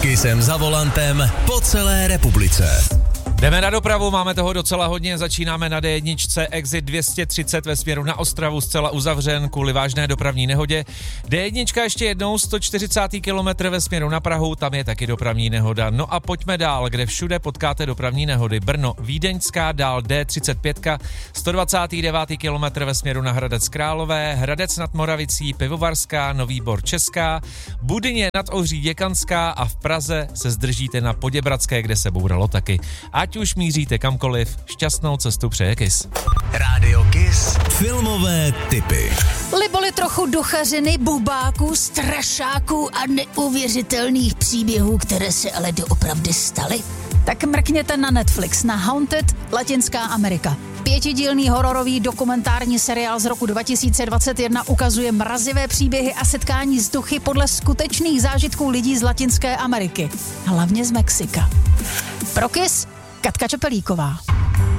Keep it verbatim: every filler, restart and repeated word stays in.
Kissem za volantem po celé republice. Jdeme na dopravu, máme toho docela hodně, začínáme na D jedna, exit dvě stě třicet ve směru na Ostravu zcela uzavřen kvůli vážné dopravní nehodě. D jedna ještě jednou sto čtyřicátý kilometr ve směru na Prahu, tam je taky dopravní nehoda. No a pojďme dál, kde všude potkáte dopravní nehody. Brno, Vídeňská, dál D třicet pět, sto dvacátý devátý kilometr ve směru na Hradec Králové, Hradec nad Moravicí, Pivovarská, Nový Bor Česká, Budyně nad Ohří Děkanská a v Praze se zdržíte na Poděbradské, kde se bouralo taky. Ať už míříte kamkoliv, šťastnou cestu přeje Kiss. Rádio Kiss. Filmové tipy. Liboli trochu duchařiny, bubáků, strašáků a neuvěřitelných příběhů, které se ale doopravdy staly? Tak mrkněte na Netflix na Haunted, Latinská Amerika. Pětidílný hororový dokumentární seriál z roku dva tisíce dvacet jedna ukazuje mrazivé příběhy a setkání s duchy podle skutečných zážitků lidí z Latinské Ameriky. Hlavně z Mexika. Pro Kiss, Katka Čepelíková.